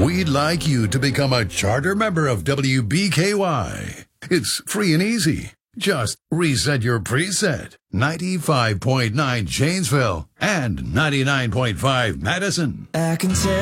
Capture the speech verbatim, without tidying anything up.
We'd like you to become a charter member of W B K Y. It's free and easy. Just reset your preset. ninety-five point nine Janesville and ninety-nine point five Madison. I can tell